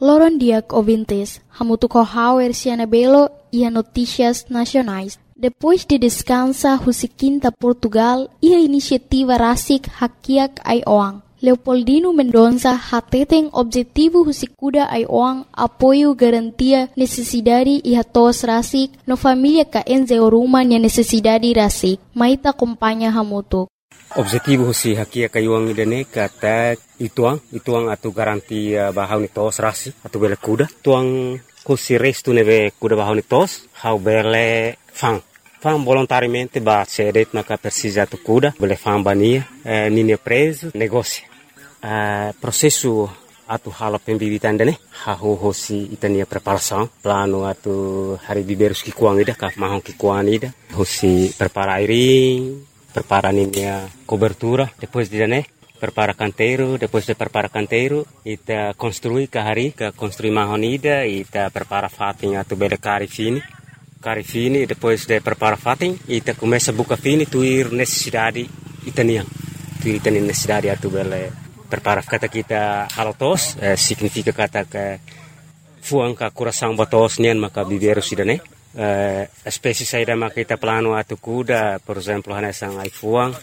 Loron diak ouvintes, hamutu kohauer sianabelo e notícias nacionais. Depois de descansa husikinta Portugal e a iniciativa Rasik Hakiak ai Oang. Leopoldino Mendonça hateten objetivo husikuda ai Oang apoio garantia necessidade e hatos Rasik no família ka enze oruma nia necessidade Rasik. Maita acompanha hamutu. Objetivo husi Hakiak ai Oang idane kata ituang atu garantia bahau ni tos Rasik atu bele kuda. Tuang husi restu neve kuda bahau ni tos hau bele fang volontariamente ba cedet na precisa tu cuda bele fambania nini preso negócio processo atu hala pembibitan dane ha hosi itania preparação plano atu hari biberus ki kuang ida ka mahon ki kuang ida hosi prepara airing prepara ninia cobertura depois de dane prepara canteiro depois de prepara canteiro ita construir ka hari ka construir mahon ida ita prepara fatin atu bele cari fini, depois de prepara fatin, ita começa a buca fini, tuir necessidade itanian. Tuir itanian necessidade atu bele prepara kata kita halotos, significa kata que fuang ka coração batos nian maka biberu sidane. Espécie saída maka kita plano atu kuda, por exemplo, hanesang ai fuang,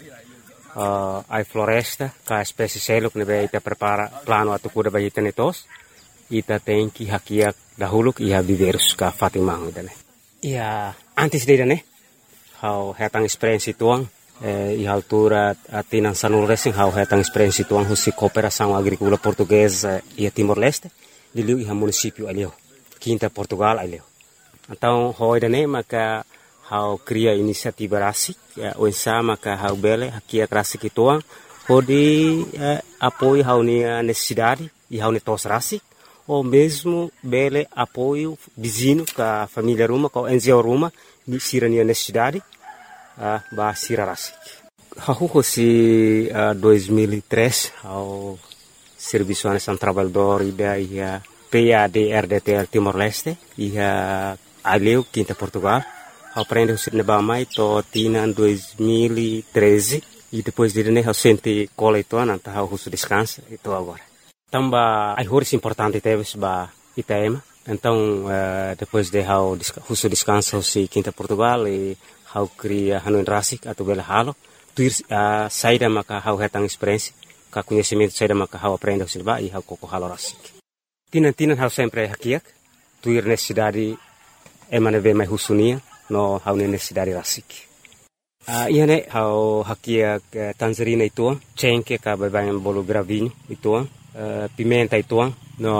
ai floresta, ka espécie seluk nebe ita prepara plano atu kuda ba itanetos. Ita tem que hakiak dahuluk ia biberus ka fatin mangu dane. Ja, antes de né, hau hetang experiência tuang, e altura atinan sanul racing hau hetang experiência tuang husi cooperação agrícola portuguesa e Timor-Leste, de liu iha município alio, quinta Portugal alio. Então, hoi né, maka hau cria inisiativa rasik, o ensa maka hau bele hakia rasik tuang, hodi apoio hau nia necessidade e hau ne tos rasik. Ou mesmo bele apoio vizinho com a família Ruma, com a NGO Ruma, de sirania necessidade, ba sira rasik. Hahu si 2003 ao Serviço Nacional Trabalhador ida ia PAD-RDTL Timor-Leste, ia aleu quinta Portugal, aprende o sirneba mai to tina 2013 e depois de né o sente cola ito anta hau descansa ito agora. Tamba ai horis importante teves ba Itaema. Então, depois de hau descanso si quinta Portugal e hau cria hanuin rasik atau bela halo, tuir saída maka hau hetang experiência, ka conhecimento saída maka hau aprende silba e hau koko halo rasik. Tinan hau sempre hakiak, tuir necessidade emaneve mai husunia no hau necessidade rasik. Iane hau hakiak tangerina ituang, cengke ka babayan bolu gravinho ituang. Pimenta ituang,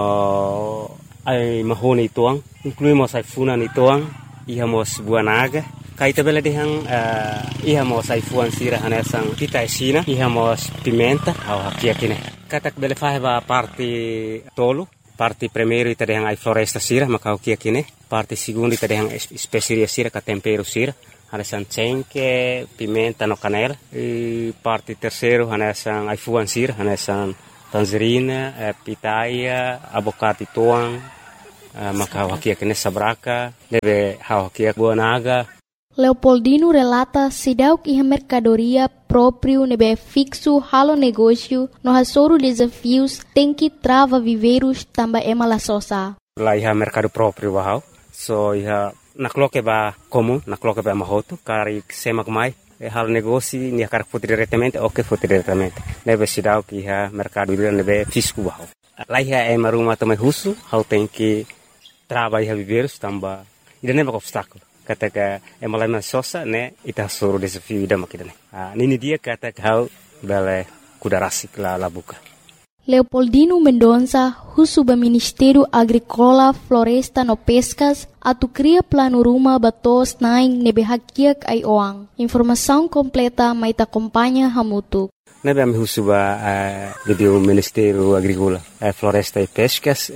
no ai mahone ituang, incluímos ai funan ituang, ihamos buah naga, kaita bela dehang ihamos ai fuan sira hanesang pita esina, ihamos pimenta, au hakia kine. Katak bela faheba parte tolo, parte primeiro ita dehang ai floresta sira, maka hakia kine, parte segundo ita dehang especiaria sira, ka tempero sira, hanesang cengke, pimenta no canela, e parte terceiro hanesang ai fuan sira, hanesang tangerina, pitaia, abocate tuang, maka hakia kene sabraka, deve hakia buah naga. Leopoldino relata sidauk iha mercadoria próprio nebe fixo halo negócio no hasoro desafios tem que trava viveiros tamba emala sosa. Lá iha mercado próprio bahau, so iha nakloke ba comum, nakloke ba mahoto, kari semak mai. Hal negócio ni akar foto diretamente ou que foto diretamente nebe sidau que ha mercado livre nebe fisco bahau lá é maruma também russo hal tem que trabalhar viver tamba ida nebe obstáculo kata que é malama sosa né ita soro desafio ida makidane nini dia kata que hal bele kudarasik la buka. Leopoldino Mendonça, Husuba Ministério Agrícola, Floresta no Pescas, atu cria plano ruma batos naing nebe hakiak ai oang. Informação completa mai ta acompanha hamutu. Nebe ami Husuba video Ministério Agrícola, Floresta e Pescas,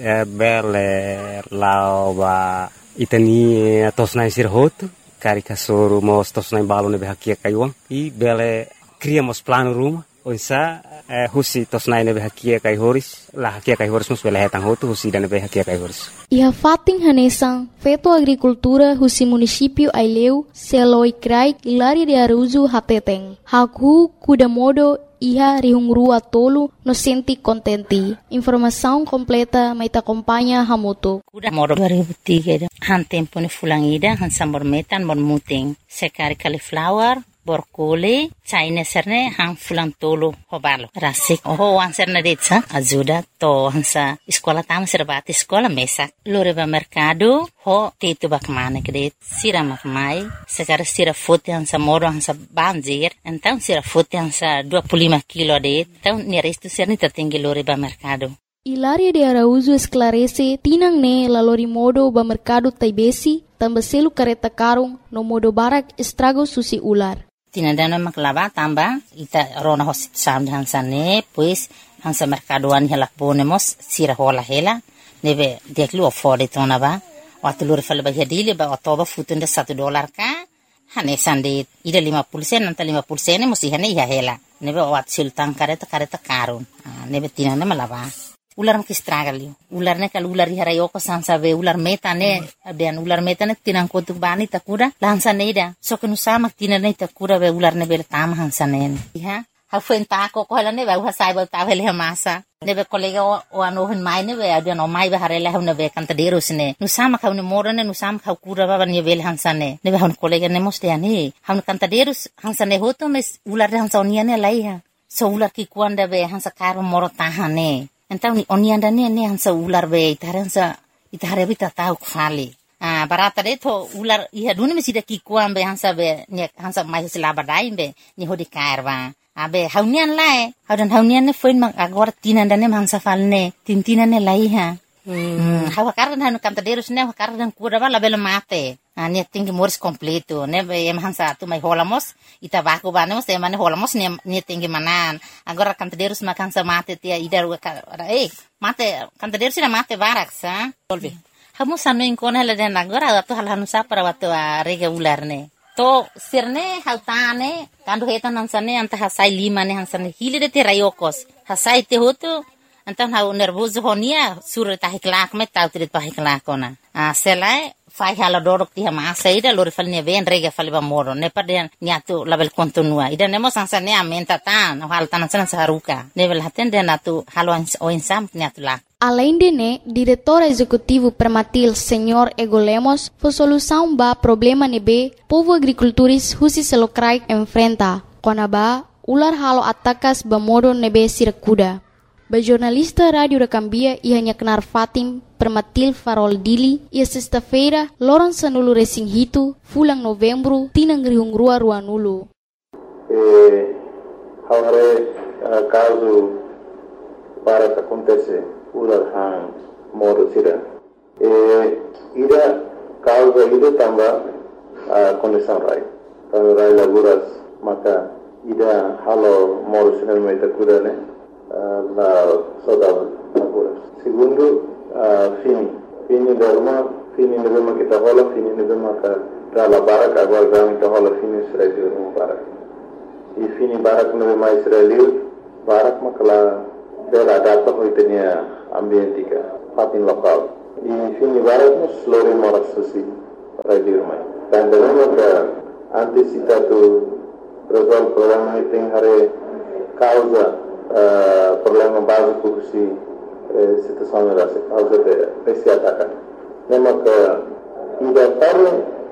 bele lao ba itani tos naing sirhoto, cari kasoro mos tos naing balo nebe hakiak ai oang, e bele criamos plano ruma onsa husi tosnai nebe hakia kai horis la hakia kai horis mus bela hetang hotu husi dan nebe hakia kai horis. Iha fating hanesang feto agricultura husi município Aileu seloi krai Hilaria de Araújo hateteng. Haku kuda modo iha rihungrua tolu no senti contenti. Informação completa maita acompanha hamoto. Kuda modo 2003 han tempo ni fulangida han sambor metan bon muting. Sekari cauliflower borkole China serne hang fulang tolo hobalo rasik ho wan serne detsa ajuda to hansa sekolah tam serbat sekolah mesak loreba mercado ho tetu bakmane kede sira makmai sekarang sira foto hansa moro hansa banjir então sira foto hansa 25 kilo de então ni resto serni tertinggi loreba mercado. Hilaria de Araújo esclarece tinang ne la lori modo ba mercado taibesi tambaselu kareta karung no modo barak estrago susi ular. Tinadana maklaba tamba ita rona hosit sam hansane pues hansa mercadoan helak bonemos sira hola hela nebe deklu afford tona ba watulur fal ba hedile ba otoba futunde $1 ka hane sande ida 50% nanta 50% musi hane ya hela nebe wat sultan kareta karun nebe tinana malaba ular makistragal ular ne kal ular hara ko sansa be ular metane abian ular metane tinang kotuk bani takuda lansa neida so kenu sama tinane takuda be ular ne bel tam hansanen ha ha fenta ko hala ne ba sai ba ta hele masa ne be kolega o ano hin mai ne be abian o mai ba harela hune be kanta deros ne nu sama kau ne morane nu sama kau kura ba ne bel hansane ne be hun kolega ne moste ani hun kanta deros hansane hoto mes ular hansa oniane laiha so ular ki kuanda be hansa karo moro tahane. Então onianda ne hansa ular be itare bita tau kfali barata de to ular iha duni mesida ki kuam be hansa be ne hansa mai sila badai be ni hodi karba abe haunian lae haunian ne foin mang agora tinanda ne hansa falne tintina ne laiha hawa kardan hanu kanta derus ne kardan kura bala bela mate ne tingi moris completo ne be em hansa tu mai holamos ita baku banemos e mane holamos ne tingi manan agora kanta derus makan sa mate tia idar mate kanta derus na mate baraksa solve hamu sanu inkon hala den agora tu hal hanu sa para watu rega ular ne to sirne hautane kandu hetan hansane anta hasai lima ne hansane hile de te rayokos hasai te hotu antan hau nervoso honia sur ta hiklak me tau trit pa hiklakona selai fai hala dorok ti hama saida lor falne ben rega falba moro ne paden niatu label kontinua ida nemo sansane amenta tan hal tan san saruka level haten den atu halwan o insam niatu la. Além de ne, diretor executivo Permatil Senhor Ego Lemos, foi solução ba problema nebe povo agricultores husi selokrai enfrenta. Konaba ular halo atakas ba modo nebe sirakuda. Ba jornalista Rádio da Cambia ia nyaknar Fatim Permatil Farol Dili ia sexta-feira loron sanulu resing hitu fulang novembro tinang rihungrua ruanulu. Agora caso para que acontece ular hang modo sira ida causa ida tamba condição rai laguras maka ida halo modo sira meta kuda ne la saudade laguras segundo fini derma fini nebema kita hola fini nebema ka dala barak agora gami ka hola fini Israel no barak e fini barak nebema Israel barak makala bela data hoitenia ambientika fatin lokal e fini barak nos lori moras susi radio mai dan dalam ka antisipatu resolve problema tem hare causa problema básico si situação da causa de esse ataque nema ka ida parle